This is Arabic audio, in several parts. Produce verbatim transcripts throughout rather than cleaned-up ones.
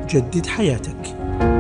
جدد حياتك.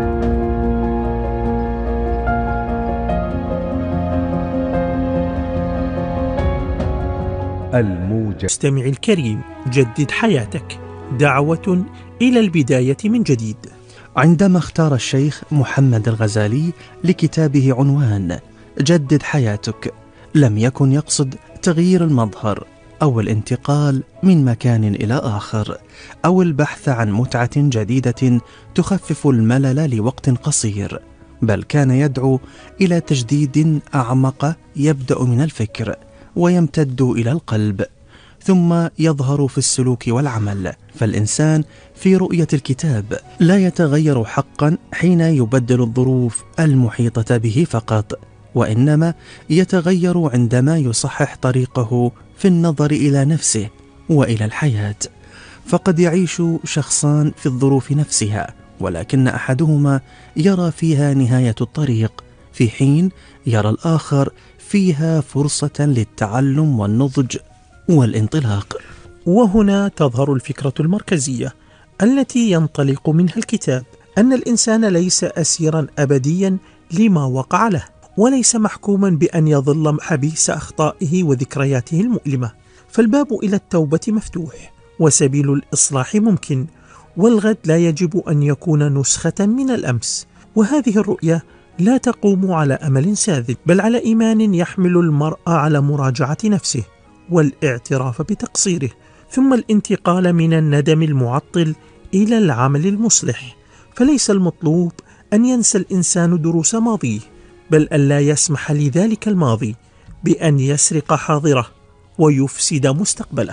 الموجة. مستمعي الكريم، جدد حياتك، دعوة إلى البداية من جديد. عندما اختار الشيخ محمد الغزالي لكتابه عنوان جدد حياتك، لم يكن يقصد تغيير المظهر أو الانتقال من مكان إلى آخر أو البحث عن متعة جديدة تخفف الملل لوقت قصير، بل كان يدعو إلى تجديد أعمق يبدأ من الفكر ويمتد إلى القلب ثم يظهر في السلوك والعمل. فالإنسان في رؤية الكتاب لا يتغير حقا حين يبدل الظروف المحيطة به فقط، وإنما يتغير عندما يصحح طريقه في النظر إلى نفسه وإلى الحياة. فقد يعيش شخصان في الظروف نفسها، ولكن أحدهما يرى فيها نهاية الطريق، في حين يرى الآخر فيها فرصة للتعلم والنضج والانطلاق. وهنا تظهر الفكرة المركزية التي ينطلق منها الكتاب، أن الإنسان ليس أسيرا أبديا لما وقع له، وليس محكوما بأن يظل حبيس أخطائه وذكرياته المؤلمة، فالباب إلى التوبة مفتوح وسبيل الإصلاح ممكن، والغد لا يجب أن يكون نسخة من الأمس. وهذه الرؤية لا تقوم على أمل ساذج، بل على إيمان يحمل المرء على مراجعة نفسه والاعتراف بتقصيره، ثم الانتقال من الندم المعطل إلى العمل المصلح. فليس المطلوب أن ينسى الإنسان دروس ماضيه، بل ألا يسمح لذلك الماضي بأن يسرق حاضره ويفسد مستقبله.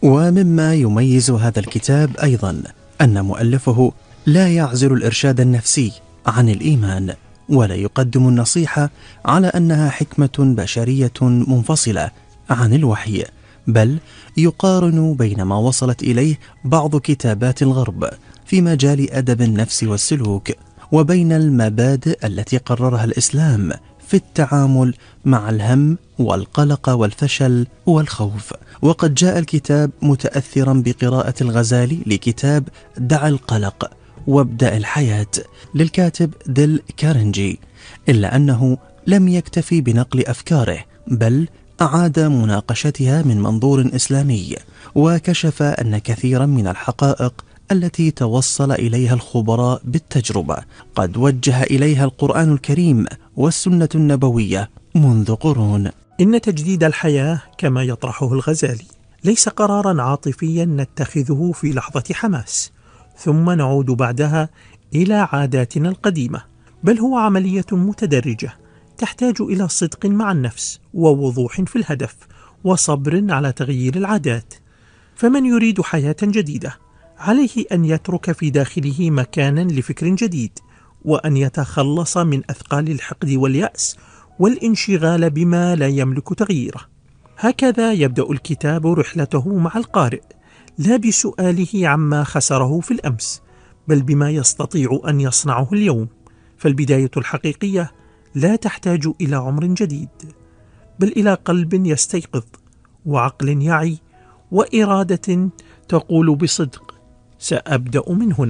ومما يميز هذا الكتاب أيضا أن مؤلفه لا يعزل الإرشاد النفسي عن الإيمان، ولا يقدم النصيحة على أنها حكمة بشرية منفصلة عن الوحي، بل يقارن بين ما وصلت إليه بعض كتابات الغرب في مجال أدب النفس والسلوك وبين المبادئ التي قررها الإسلام في التعامل مع الهم والقلق والفشل والخوف. وقد جاء الكتاب متأثرا بقراءة الغزالي لكتاب دع القلق وابدأ الحياة للكاتب ديل كارنيجي، إلا أنه لم يكتفي بنقل أفكاره، بل أعاد مناقشتها من منظور إسلامي، وكشف أن كثيرا من الحقائق التي توصل إليها الخبراء بالتجربة قد وجه إليها القرآن الكريم والسنة النبوية منذ قرون. إن تجديد الحياة كما يطرحه الغزالي ليس قرارا عاطفيا نتخذه في لحظة حماس ثم نعود بعدها إلى عاداتنا القديمة، بل هو عملية متدرجة تحتاج إلى صدق مع النفس ووضوح في الهدف وصبر على تغيير العادات. فمن يريد حياة جديدة عليه أن يترك في داخله مكانا لفكر جديد، وأن يتخلص من أثقال الحقد واليأس والانشغال بما لا يملك تغييره. هكذا يبدأ الكتاب رحلته مع القارئ، لا بسؤاله عما خسره في الأمس، بل بما يستطيع أن يصنعه اليوم. فالبداية الحقيقية لا تحتاج إلى عمر جديد، بل إلى قلب يستيقظ وعقل يعي وإرادة تقول بصدق سأبدأ من هنا.